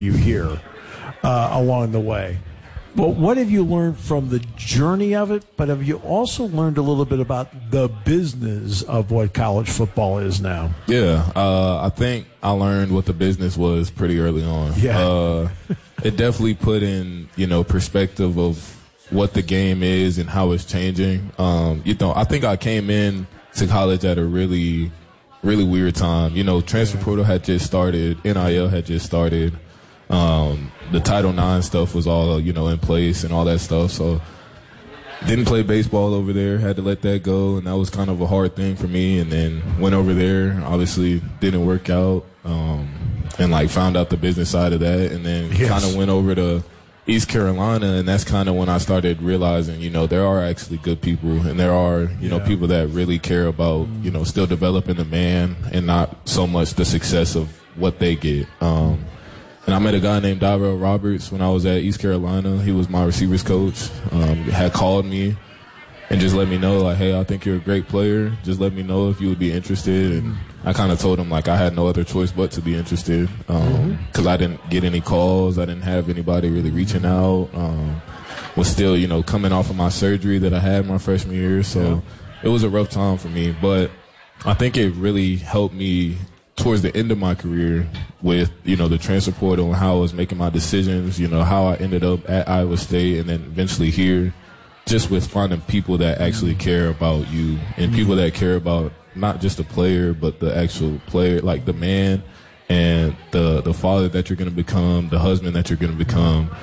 you here along the way. But what have you learned from the journey of it? But have you also learned a little bit about the business of what college football is now? Yeah, I think I learned what the business was pretty early on. Yeah. It definitely put in, perspective of what the game is and how it's changing. I think I came in to college at a really, really weird time. Transfer portal had just started, NIL had just started. The Title IX stuff was all, in place and all that stuff. So didn't play baseball over there, had to let that go. And that was kind of a hard thing for me. And then went over there, obviously didn't work out, and found out the business side of that. And then kind of went over to East Carolina. And that's kind of when I started realizing, there are actually good people and there are, people that really care about, still developing the man and not so much the success of what they get. And I met a guy named Darrell Roberts when I was at East Carolina. He was my receivers coach. Had called me and just let me know, like, hey, I think you're a great player. Just let me know if you would be interested. And I kind of told him, I had no other choice but to be interested because I didn't get any calls. I didn't have anybody really reaching out. Was still, coming off of my surgery that I had my freshman year. So it was a rough time for me. But I think it really helped me towards the end of my career with, the transfer portal and how I was making my decisions, how I ended up at Iowa State and then eventually here, just with finding people that actually care about you and people that care about not just the player, but the actual player, like the man and the father that you're going to become, the husband that you're going to become,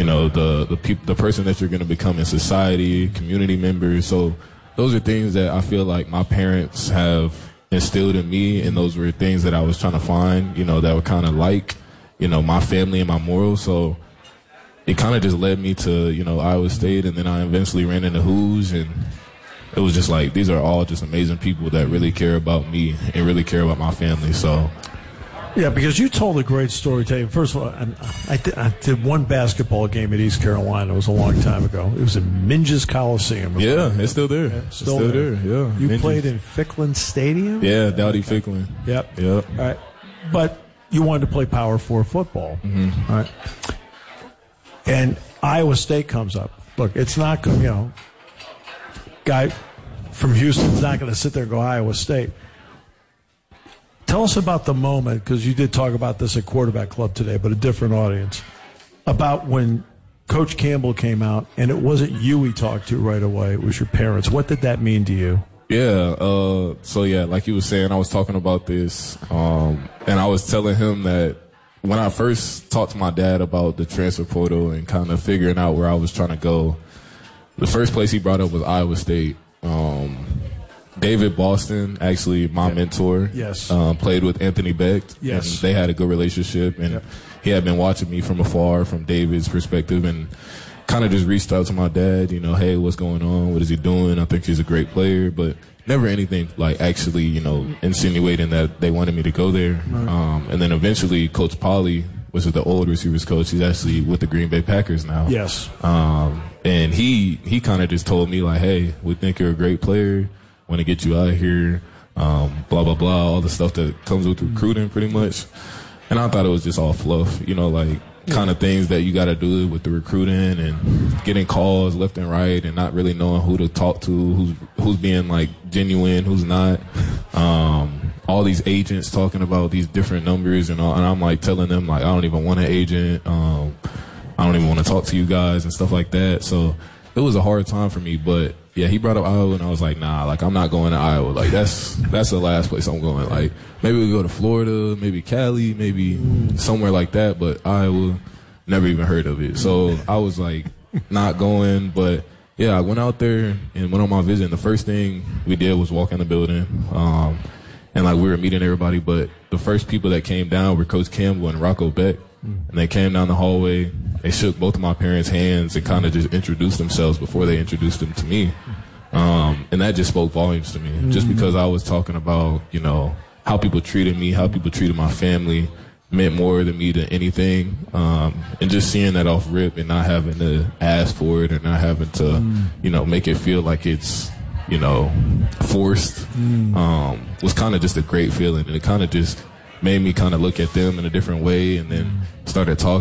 the person that you're going to become in society, community members. So those are things that I feel like my parents have instilled in me, and those were things that I was trying to find, that were kind of my family and my morals. So it kind of just led me to, Iowa State, and then I eventually ran into Hoos, and it was just these are all just amazing people that really care about me and really care about my family. So. Yeah, because you told a great story today. First of all, I did one basketball game at East Carolina. It was a long time ago. It was at Minges Coliseum. Yeah, it's still there. Yeah, still there. Yeah. You Minges. Played in Ficklin Stadium? Yeah, Dowdy Ficklin. Yep. Yep. All right. But you wanted to play Power 4 football. Mm-hmm. All right. And Iowa State comes up. Look, it's not, guy from Houston's not going to sit there and go Iowa State. Tell us about the moment, because you did talk about this at Quarterback Club today, but a different audience, about when Coach Campbell came out, and it wasn't you he talked to right away, it was your parents. What did that mean to you? Yeah, like you were saying, I was talking about this, and I was telling him that when I first talked to my dad about the transfer portal and kind of figuring out where I was trying to go, the first place he brought up was Iowa State. David Boston, actually my mentor, played with Anthony Beck, and they had a good relationship, and he had been watching me from afar from David's perspective, and kind of just reached out to my dad, hey, what's going on? What is he doing? I think he's a great player, but never anything actually, insinuating that they wanted me to go there. Right. And then eventually Coach Polley, which is the old receivers coach, he's actually with the Green Bay Packers now. Yes. And he kind of just told me hey, we think you're a great player. Want to get you out of here, blah, blah, blah, all the stuff that comes with recruiting pretty much. And I thought it was just all fluff, kind of things that you got to do with the recruiting and getting calls left and right and not really knowing who to talk to, who's being genuine, who's not. All these agents talking about these different numbers and all, and I'm telling them I don't even want an agent. I don't even want to talk to you guys and stuff like that. So it was a hard time for me, but yeah, he brought up Iowa, and I was nah, I'm not going to Iowa. That's the last place I'm going. Maybe we go to Florida, maybe Cali, maybe somewhere like that, but Iowa, never even heard of it. So I was not going, but yeah, I went out there and went on my visit. And the first thing we did was walk in the building, and we were meeting everybody, but the first people that came down were Coach Campbell and Rocco Beck. And they came down the hallway, they shook both of my parents' hands and kind of just introduced themselves before they introduced them to me. And that just spoke volumes to me, just because I was talking about, how people treated me, how people treated my family meant more to me than anything. And just seeing that off rip and not having to ask for it and not having to, make it feel like it's, forced, was kind of just a great feeling. And it kind of just made me kind of look at them in a different way, and then started talking.